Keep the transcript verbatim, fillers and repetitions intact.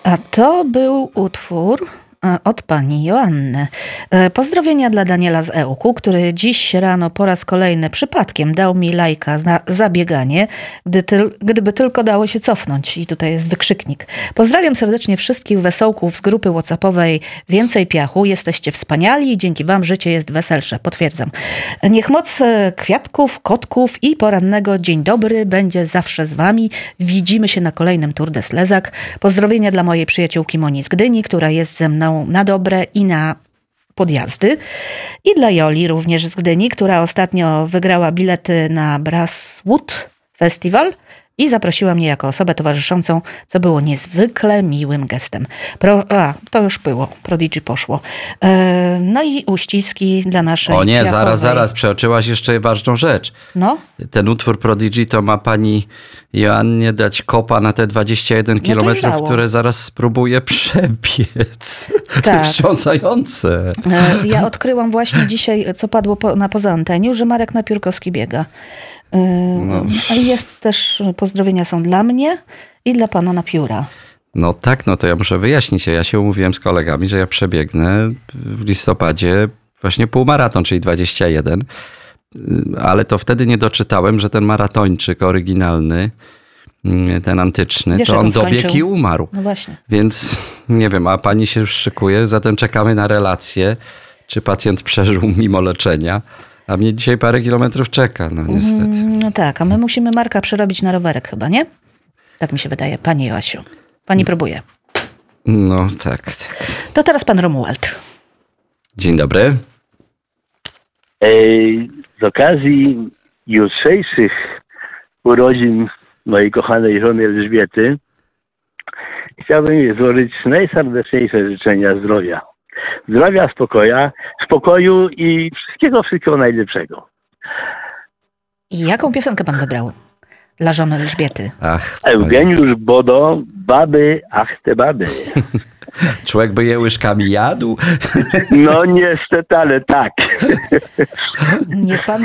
A to był utwór od pani Joanny. Pozdrowienia dla Daniela z Ełku, który dziś rano po raz kolejny przypadkiem dał mi lajka za, za bieganie, gdy tyl, gdyby tylko dało się cofnąć. I tutaj jest wykrzyknik. Pozdrawiam serdecznie wszystkich wesołków z grupy whatsappowej Więcej Piachu. Jesteście wspaniali i dzięki wam życie jest weselsze. Potwierdzam. Niech moc kwiatków, kotków i porannego dzień dobry będzie zawsze z wami. Widzimy się na kolejnym Tour de Slezak. Pozdrowienia dla mojej przyjaciółki Moni z Gdyni, która jest ze mną na dobre i na podjazdy. I dla Joli również z Gdyni, która ostatnio wygrała bilety na Brasswood Festival i zaprosiła mnie jako osobę towarzyszącą, co było niezwykle miłym gestem. Pro, a, to już było. Prodigy poszło. E, no i uściski dla naszej O nie, piachowej. zaraz, zaraz. Przeoczyłaś jeszcze ważną rzecz. No? Ten utwór Prodigy to ma pani Joannie dać kopa na te dwadzieścia jeden No to już kilometrów, dało. które zaraz spróbuję przebiec. To Tak. jest wstrząsające. E, ja odkryłam właśnie dzisiaj, co padło po, na poza anteniu, że Marek Napiórkowski biega. No. No. Jest też, pozdrowienia są dla mnie i dla pana Napióra. No tak, no to ja muszę wyjaśnić. Ja się umówiłem z kolegami, że ja przebiegnę w listopadzie właśnie półmaraton, czyli dwadzieścia jeden. Ale to wtedy nie doczytałem, że ten maratończyk oryginalny, ten antyczny, Wiesz, to jak on on dobiegł skończył? i umarł. No właśnie. Więc nie wiem, a pani się już szykuje, zatem czekamy na relację, czy pacjent przeżył mimo leczenia. A mnie dzisiaj parę kilometrów czeka, no niestety. Mm, No tak, a my musimy Marka przerobić na rowerek chyba, nie? Tak mi się wydaje. Pani Joasiu. Pani próbuje. No tak, tak. To teraz pan Romuald. Dzień dobry. Ej, z okazji jutrzejszych urodzin mojej kochanej żony Elżbiety chciałbym jej złożyć najserdeczniejsze życzenia zdrowia. Zdrowia, spokoja, spokoju i wszystkiego, wszystkiego najlepszego. I jaką piosenkę pan wybrał dla żony Elżbiety? Ach, Eugeniusz Bodo, baby, ach te baby. człowiek by je łyżkami jadł. No niestety, ale tak. Niech pan